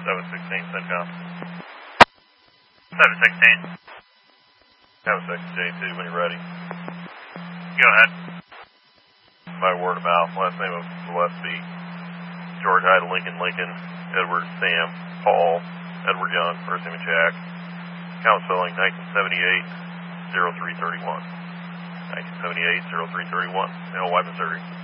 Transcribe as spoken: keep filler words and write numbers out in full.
seven sixteen, CENTCOM. seven sixteen. seven six J two when you're ready. Go ahead. By word of mouth, last name of Gillespie, George Ida Lincoln Lincoln, Edward Sam, Paul, Edward Young, first name of Jack. Count spelling nineteen seventy-eight, oh three thirty-one. nineteen seventy-eight, oh three thirty-one. No weapon surgery.